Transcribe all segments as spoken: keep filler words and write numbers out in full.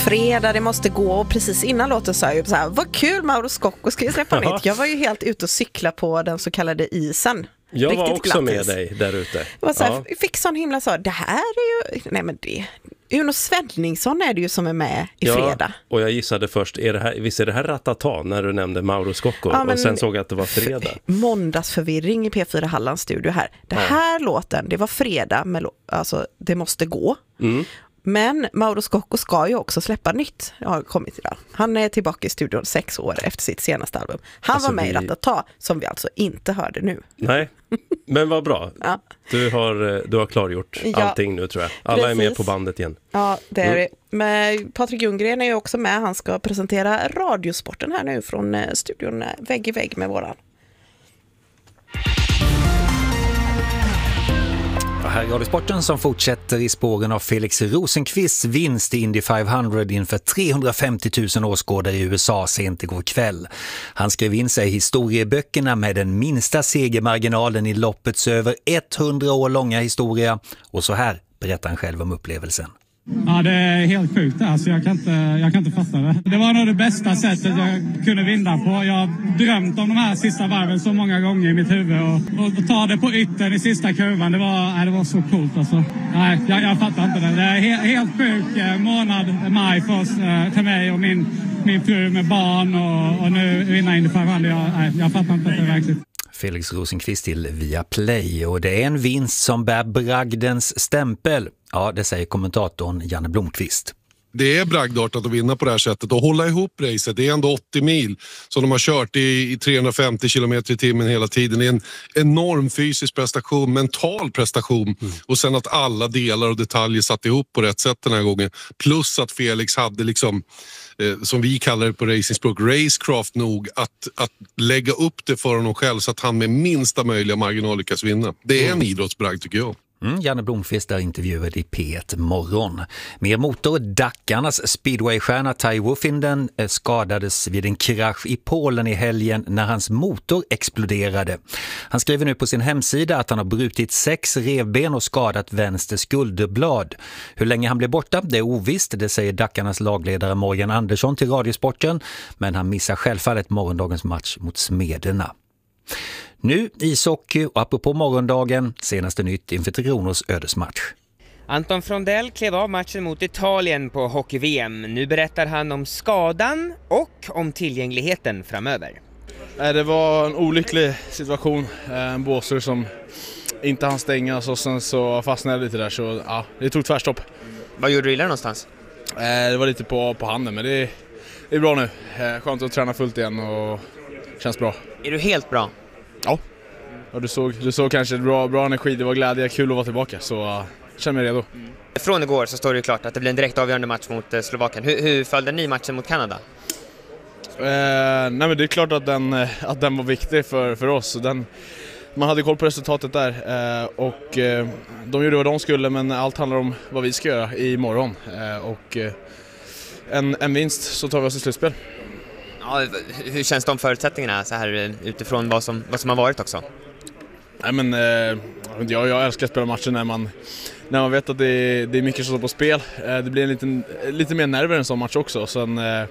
Fredag, det måste gå. Och precis innan låten sa jag ju så här, vad kul, Mauro Scocco ska ju släppa nytt. Jag var ju helt ute och cykla på den så kallade isen. Jag Riktigt var också glattis. med dig där ute. Jag var så här, Ja. fick sån himla så, det här är ju, nej men det, Uno Svenningsson är det ju som är med i Ja, fredag. och jag gissade först, är det här, visst är det här Ratata när du nämnde Mauro Scocco, Ja, men och sen såg jag att det var fredag. Måndagsförvirring i P fyra Hallands studio här. Det här ja. låten, det var fredag, med, alltså det måste gå. Mm. Men Mauro Scocco ska ju också släppa nytt. Jag har kommit idag. Han är tillbaka i studion sex år efter sitt senaste album. Han alltså var med vi... i Ratata, som vi alltså inte hörde nu. Nej, men vad bra. Ja. Du har, du har klargjort Ja. allting nu, tror jag. Alla Precis. är med på bandet igen. Ja, det är Mm. det. Men Patrik Ljunggren är ju också med. Han ska presentera Radiosporten här nu från studion vägg i vägg med våran. Här är Radiosporten som fortsätter i spåren av Felix Rosenqvists vinst i Indy femhundra inför trehundrafemtio tusen åskådare i U S A sent igår kväll. Han skrev in sig i historieböckerna med den minsta segermarginalen i loppets över hundra år långa historia, och så här berättar han själv om upplevelsen. Ja, det är helt sjukt. Alltså, jag, kan inte, jag kan inte fatta det. Det var nog det bästa sättet jag kunde vinna på. Jag har drömt om de här sista varven så många gånger i mitt huvud. Och, och ta det på yttern i sista kurvan, det var, nej, det var så coolt. Alltså. Nej, jag, jag fattar inte det. Det är helt, helt sjuk eh, månad, maj för, oss, eh, för mig och min, min fru med barn. Och, och nu vinna in i femhundra. Jag, nej, jag fattar inte det verkligen. Felix Rosenqvist till Viaplay, och det är en vinst som bär bragdens stämpel. Ja, det säger kommentatorn Janne Blomqvist. Det är bragdartat att vinna på det här sättet och hålla ihop racet. Det är ändå åttio mil som de har kört i, i trehundrafemtio kilometer i timmen hela tiden. Det är en enorm fysisk prestation, mental prestation. Mm. Och sen att alla delar och detaljer satt ihop på rätt sätt den här gången. Plus att Felix hade liksom, eh, som vi kallar det på racingspråk, racecraft nog att, att lägga upp det för honom själv så att han med minsta möjliga marginal lyckas vinna. Det är en idrottsbragd, tycker jag. Mm, Janne Blomqvist är intervjuad i P ett morgon. Mer motor, Dackarnas speedwaystjärna Ty Woffinden skadades vid en krasch i Polen i helgen när hans motor exploderade. Han skriver nu på sin hemsida att han har brutit sex revben och skadat vänster skulderblad. Hur länge han blir borta, det är ovisst, det säger Dackarnas lagledare Morgan Andersson till Radiosporten, men han missar självfallet morgondagens match mot Smederna. Nu ishockey, och apropå morgondagen, senaste nytt inför Kronos ödesmatch. Anton Frondell klev av matchen mot Italien på hockey-V M. Nu berättar han om skadan och om tillgängligheten framöver. Det var en olycklig situation. En båser som inte hann stängas och sen så fastnade lite där, så ja, det tog tvärstopp. Vad gjorde du illa någonstans? Det var lite på, på handen, men det är, det är bra nu. Skönt att träna fullt igen och känns bra. Är du helt bra? Ja, och du såg, du såg kanske bra, bra energi, det var glädje, kul att vara tillbaka, så uh, känner mig redo. Mm. Från igår så står det klart att det blir en direkt avgörande match mot uh, Slovakien. Hur, hur följde ni matchen mot Kanada? Uh, nej men det är klart att den, att den var viktig för, för oss. Den, man hade koll på resultatet där uh, och uh, de gjorde vad de skulle, men allt handlar om vad vi ska göra imorgon. Uh, och uh, en, en vinst så tar vi oss i slutspel. Ja, hur känns de förutsättningarna så här utifrån vad som, vad som har varit också? Nej, men, eh, jag, jag älskar att spela matcher när man, när man vet att det är, det är mycket som står på spel. Eh, det blir en liten, lite mer nerver en sån match också. Sen, eh,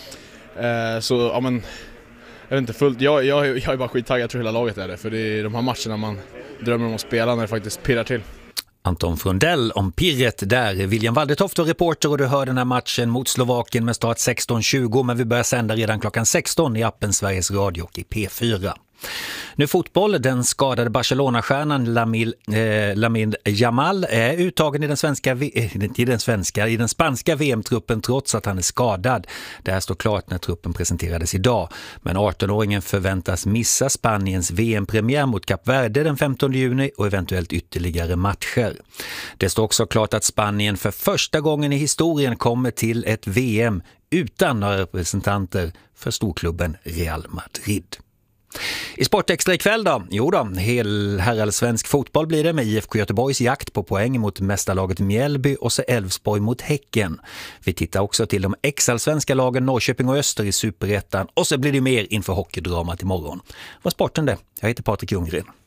eh, så, ja, men, jag vet inte, fullt, jag, jag, jag är bara skittaggad, jag tror hela laget är det. För det är de här matcherna man drömmer om att spela när det faktiskt pirrar till. Anton Frundell om pirret där. William Waldetoft och reporter, och du hör den här matchen mot Slovakien med start sexton tjugo, men vi börjar sända redan klockan sexton i appen Sveriges Radio och i P fyra. Nu fotboll, den skadade Barcelona-stjärnan Lamil, eh, Lamine Yamal är uttagen i den, svenska, eh, i, den svenska, i den spanska V M-truppen trots att han är skadad. Det här står klart när truppen presenterades idag. Men arton-åringen förväntas missa Spaniens V M-premiär mot Kap Verde den femtonde juni och eventuellt ytterligare matcher. Det står också klart att Spanien för första gången i historien kommer till ett V M utan några representanter för storklubben Real Madrid. I Sportextra ikväll då? Jo då, hel herrallsvensk fotboll blir det med I F K Göteborgs jakt på poäng mot mästarlaget Mjällby och så Elfsborg mot Häcken. Vi tittar också till de ex-allsvenska lagen Norrköping och Öster i Superettan, och så blir det mer inför hockeydramat imorgon. Vad sporten det? Jag heter Patrik Ljunggren.